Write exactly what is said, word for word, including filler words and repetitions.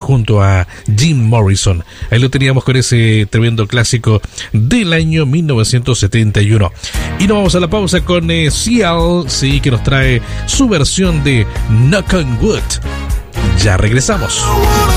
junto a Jim Morrison. Ahí lo teníamos con ese tremendo clásico del año mil novecientos setenta y uno. Y nos vamos a la pausa con eh, Seal, sí, que nos trae su versión de Knock on Wood. Ya regresamos.